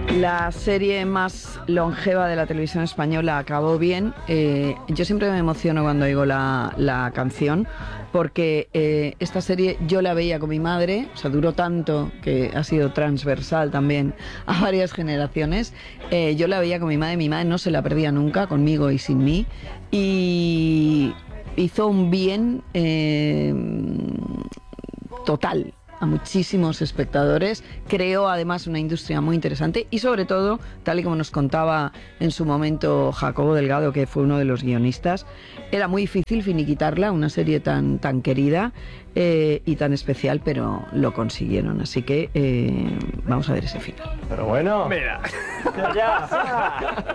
La serie más longeva de la televisión española acabó bien. Yo siempre me emociono cuando oigo la canción, porque esta serie yo la veía con mi madre, o sea, duró tanto que ha sido transversal también a varias generaciones. Yo la veía con mi madre no se la perdía nunca, conmigo y sin mí, y hizo un bien total a muchísimos espectadores, creó además una industria muy interesante y sobre todo, tal y como nos contaba en su momento Jacobo Delgado, que fue uno de los guionistas, era muy difícil finiquitarla, una serie tan querida y tan especial, pero lo consiguieron, así que vamos a ver ese final. Pero bueno, Mira. ya.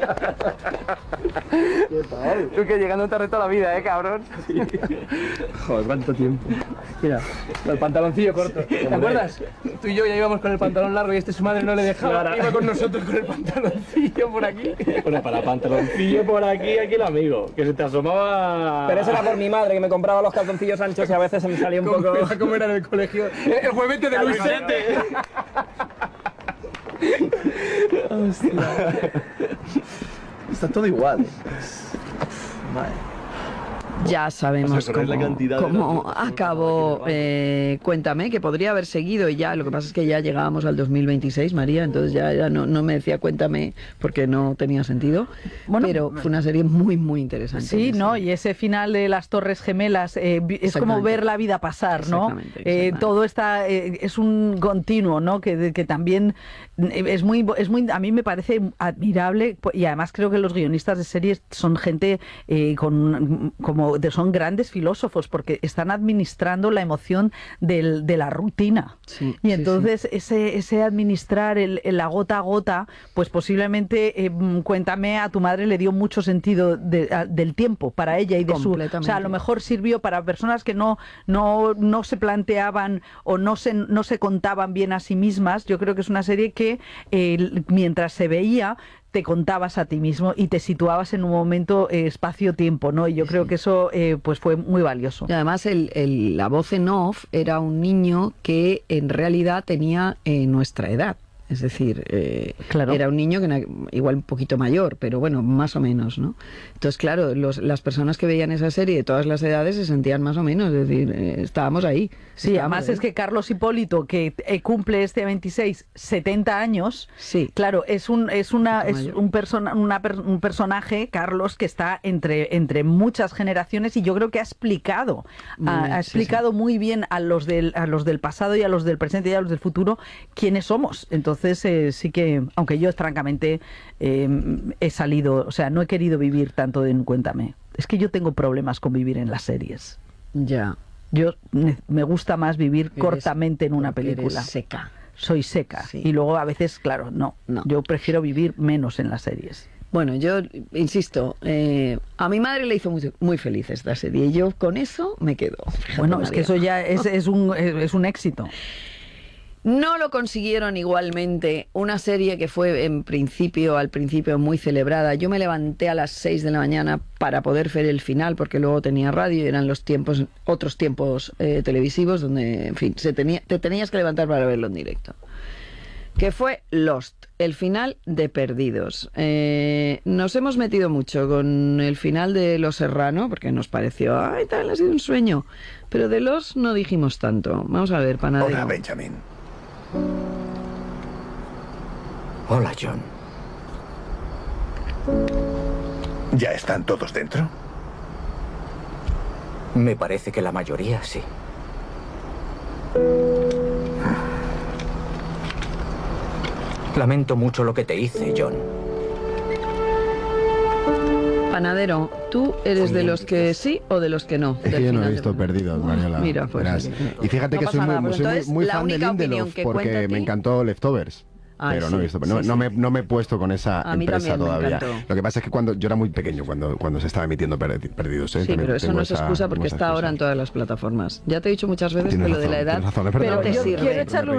¿Qué tal? Tú que llegando te reto la vida, cabrón. Sí. Joder, cuánto tiempo. Mira, el pantaloncillo corto. ¿Te acuerdas? Tú y yo ya íbamos con el pantalón largo y su madre no le dejaba. Claro. Iba con nosotros con el pantaloncillo por aquí. Bueno, para pantaloncillo por aquí el amigo, que se te asomaba. Pero eso era por mi madre, que me compraba los calzoncillos anchos y a veces se me salía un poco... ¿Cómo era en el colegio? El juevete de Luis. Hostia. Está todo igual. Vale. Ya sabemos O sea, con la cantidad de cómo datos, acabó Cuéntame, que podría haber seguido y ya, lo que pasa es que ya llegábamos al 2026, María, entonces ya no me decía Cuéntame porque no tenía sentido, Bueno, pero fue una serie muy, muy interesante. Sí, ¿no? Y ese final de las Torres Gemelas es como ver la vida pasar, ¿no? Exactamente. Todo está es un continuo, ¿no? Que también es muy, a mí me parece admirable y además creo que los guionistas de series son gente son grandes filósofos porque están administrando la emoción de la rutina. Sí, y entonces ese administrar la gota a gota, pues posiblemente Cuéntame a tu madre le dio mucho sentido del tiempo para ella y de su, o sea, a lo mejor sirvió para personas que no se planteaban o no se contaban bien a sí mismas. Yo creo que es una serie que mientras se veía te contabas a ti mismo y te situabas en un momento espacio-tiempo, ¿no? Y yo creo que eso pues fue muy valioso. Y además la voz en off era un niño que en realidad tenía nuestra edad. Es decir, claro. Era un niño que era igual un poquito mayor, pero bueno, más o menos, ¿no? Entonces, claro, las personas que veían esa serie de todas las edades se sentían más o menos, es decir, estábamos ahí. Sí, además es que Carlos Hipólito, que cumple este 26, 70 años, sí. Claro, es un personaje, Carlos, que está entre muchas generaciones y yo creo que ha explicado muy bien a los del pasado y a los del presente y a los del futuro quiénes somos. Entonces sí que, aunque yo francamente he salido, o sea, no he querido vivir tanto en Cuéntame. Es que yo tengo problemas con vivir en las series. Ya. Yo me gusta más vivir cortamente en una película. Eres seca. Soy seca. Sí. Y luego a veces, claro, no. Yo prefiero vivir menos en las series. Bueno, yo insisto, a mi madre le hizo muy, muy feliz esta serie y yo con eso me quedo. Fíjate, Bueno, María. es que eso ya es un éxito. No lo consiguieron igualmente una serie que fue al principio muy celebrada. Yo me levanté a las 6 de la mañana para poder ver el final porque luego tenía radio y eran otros tiempos televisivos donde, en fin, te tenías que levantar para verlo en directo. Que fue Lost, el final de Perdidos. Nos hemos metido mucho con el final de Los Serrano porque nos pareció, ha sido un sueño. Pero de Lost no dijimos tanto. Vamos a ver, Panadero. Hola, Benjamin. Hola, John. ¿Ya están todos dentro? Me parece que la mayoría sí. Lamento mucho lo que te hice, John. Panadero, ¿tú eres de los que sí o de los que no? Es que yo no he visto Perdidos, Mariola. Mira, pues. Verás. Y fíjate no que soy nada, muy la fan de única opinión Lindelof que porque cuenta me aquí... encantó Leftovers. Pero sí, no he visto, sí, no me he puesto con esa a mí empresa también me todavía. encantó. Lo que pasa es que cuando yo era muy pequeño cuando se estaba emitiendo Perdidos. Sí, También pero eso tengo no es excusa porque está ahora en todas las plataformas. Ya te he dicho muchas veces Tienes que lo de la edad razón, es verdad, no te Yo sirve. quiero echarle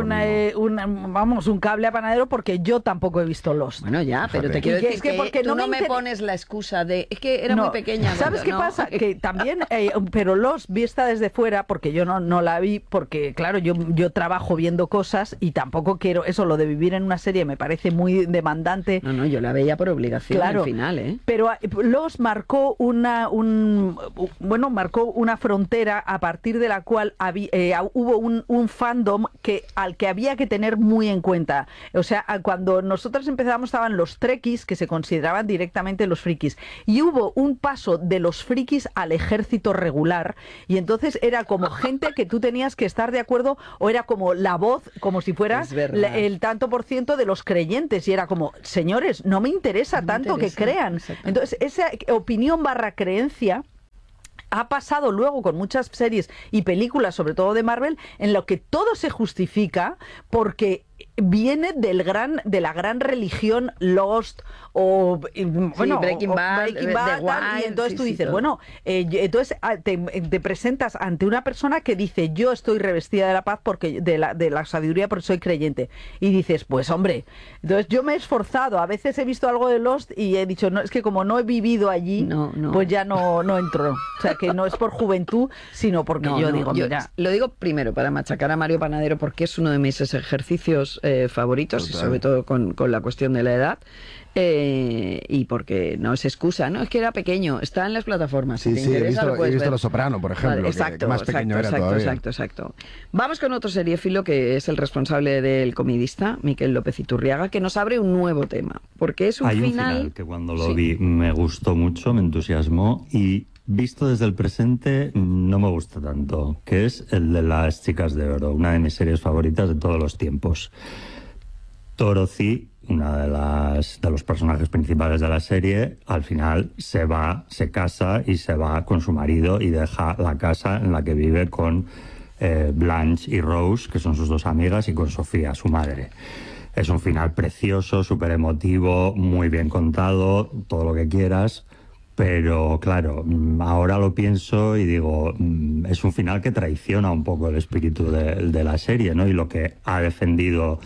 un cable a Panadero porque yo tampoco he visto Lost. Bueno, ya, pero te Fíjate. quiero Y que decir es que que porque tú no no me me pones la excusa de... Es que era No. muy pequeña. ¿Sabes qué no? pasa? Que también, pero Lost vista desde fuera, porque yo no la vi, porque claro, yo trabajo viendo cosas y tampoco quiero eso, lo de sobrevivir en una serie me parece muy demandante. No, yo la veía por obligación al final, ¿eh? Pero Lost marcó marcó una frontera a partir de la cual hubo un fandom al que había que tener muy en cuenta. O sea, cuando nosotros empezamos estaban los trekkies, que se consideraban directamente los frikis, y hubo un paso de los frikis al ejército regular, y entonces era como gente que tú tenías que estar de acuerdo, o era como la voz, como si fueras el tanto por ciento de los creyentes, y era como, señores, no me interesa tanto que crean. Entonces, esa opinión / creencia ha pasado luego con muchas series y películas, sobre todo de Marvel, en lo que todo se justifica porque viene de la gran religión Lost o Breaking Bad, The Wire, y entonces tú dices, entonces te presentas ante una persona que dice, yo estoy revestida de la paz porque de la sabiduría porque soy creyente, y dices, pues hombre, entonces yo me he esforzado, a veces he visto algo de Lost y he dicho, no, es que como no he vivido allí, pues ya no entro, o sea que no es por juventud, sino porque mira, lo digo primero para machacar a Mario Panadero, porque es uno de mis ejercicios favoritos. Total. Y sobre todo con la cuestión de la edad, y porque no es excusa, no, es que era pequeño, está en las plataformas. Sí, he visto Los Soprano, por ejemplo, vale, que más pequeño era todavía. Exacto. Vamos con otro seriéfilo que es el responsable del comidista, Miquel López Iturriaga, que nos abre un nuevo tema, porque es un final que cuando lo vi me gustó mucho, me entusiasmó, y visto desde el presente no me gusta tanto, que es el de Las Chicas de Oro, una de mis series favoritas de todos los tiempos. Dorothy, una de los personajes principales de la serie, al final se casa y se va con su marido y deja la casa en la que vive con Blanche y Rose, que son sus dos amigas, y con Sofía, su madre. Es un final precioso, súper emotivo, muy bien contado, todo lo que quieras. Pero claro, ahora lo pienso y digo, es un final que traiciona un poco el espíritu de la serie, ¿no? Y lo que defendió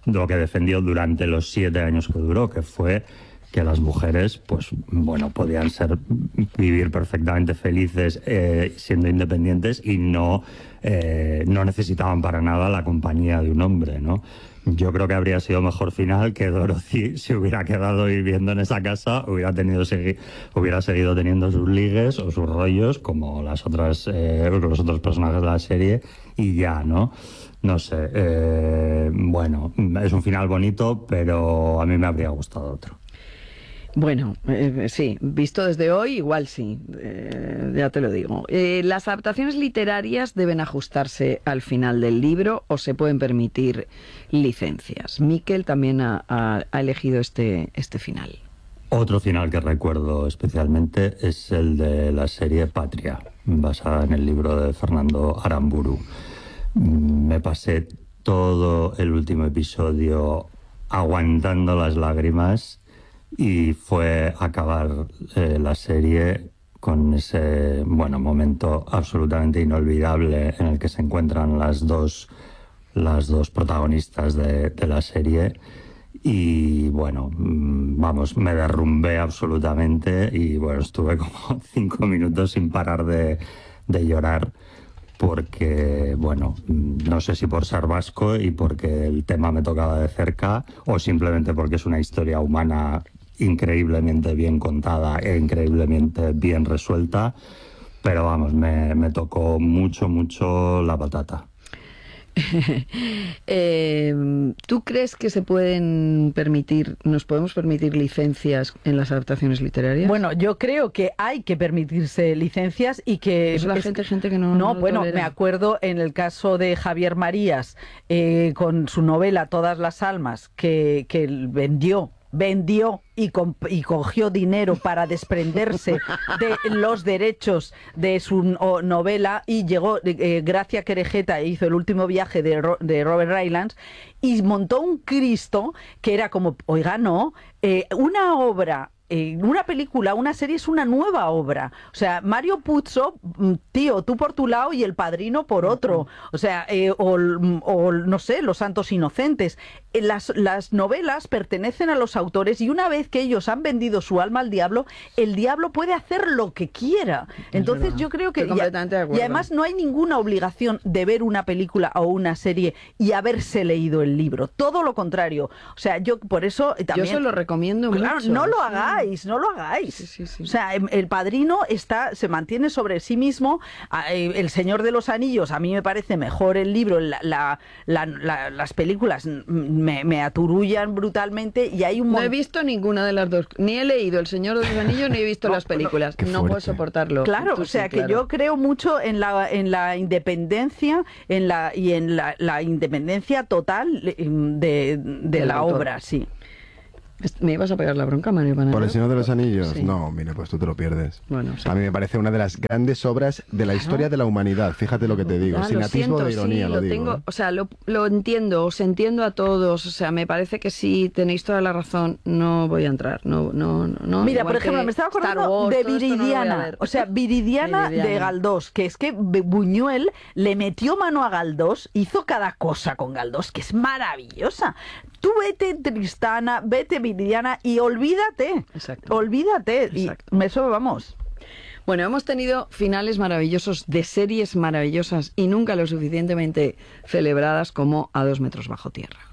durante los 7 años que duró, que fue que las mujeres, pues bueno, podían vivir perfectamente felices siendo independientes y no necesitaban para nada la compañía de un hombre, ¿no? Yo creo que habría sido mejor final que Dorothy se hubiera quedado viviendo en esa casa, hubiera seguido teniendo sus ligues o sus rollos como los otros personajes de la serie, y ya, ¿no? No sé, bueno, es un final bonito, pero a mí me habría gustado otro. Bueno, sí, visto desde hoy, igual sí, ya te lo digo. ¿Las adaptaciones literarias deben ajustarse al final del libro o se pueden permitir licencias? Miquel también ha elegido este final. Otro final que recuerdo especialmente es el de la serie Patria, basada en el libro de Fernando Aramburu. Me pasé todo el último episodio aguantando las lágrimas, y fue acabar la serie con ese momento absolutamente inolvidable en el que se encuentran las dos protagonistas de la serie, y bueno, vamos, me derrumbé absolutamente y bueno, estuve como 5 minutos sin parar de llorar, porque, bueno, no sé si por ser vasco y porque el tema me tocaba de cerca, o simplemente porque es una historia humana increíblemente bien contada e increíblemente bien resuelta, pero vamos, me tocó mucho la patata. ¿Tú crees que nos podemos permitir licencias en las adaptaciones literarias? Bueno, yo creo que hay que permitirse licencias y que... Es gente que no... No, bueno, me acuerdo en el caso de Javier Marías, con su novela Todas las almas, que vendió y cogió dinero para desprenderse de los derechos de su novela, y llegó Gracia Querejeta e hizo El último viaje de Robert Rylance y montó un Cristo que era como, oiga, no, una obra una película, una serie es una nueva obra. O sea, Mario Puzo, tío, tú por tu lado y El Padrino por otro. O sea, o no sé, Los Santos Inocentes. Las novelas pertenecen a los autores y una vez que ellos han vendido su alma al diablo, el diablo puede hacer lo que quiera. Entonces yo creo que... Y además no hay ninguna obligación de ver una película o una serie y haberse leído el libro. Todo lo contrario. O sea, yo por eso también... Yo se lo recomiendo mucho. No lo hagáis, no lo hagáis. Sí. O sea, El Padrino se mantiene sobre sí mismo. El Señor de los Anillos, a mí me parece mejor el libro. Las películas me aturullan brutalmente y hay un No he visto ninguna de las dos. Ni he leído El Señor de los Anillos ni he visto las películas. No puedo soportarlo. Claro, o sea que yo creo mucho en la independencia en la independencia total de la obra, sí. ¿Me ibas a pegar la bronca, Mario Panadero? ¿Por El Señor de los Anillos? Sí. No, mire, pues tú te lo pierdes. Bueno, sí. A mí me parece una de las grandes obras de la historia de la humanidad. Fíjate lo que te digo, sin atisbo de ironía lo digo. Tengo, o sea, lo entiendo, os entiendo a todos. O sea, me parece que sí, tenéis toda la razón. No voy a entrar, no. Mira, por ejemplo, me estaba acordando de Viridiana. O sea, Viridiana de Galdós, que es que Buñuel le metió mano a Galdós, hizo cada cosa con Galdós, que es maravillosa. Tú vete Tristana, vete Viridiana y olvídate. Exacto. Olvídate. Exacto. Y eso vamos. Bueno, hemos tenido finales maravillosos de series maravillosas y nunca lo suficientemente celebradas como A 2 metros bajo tierra.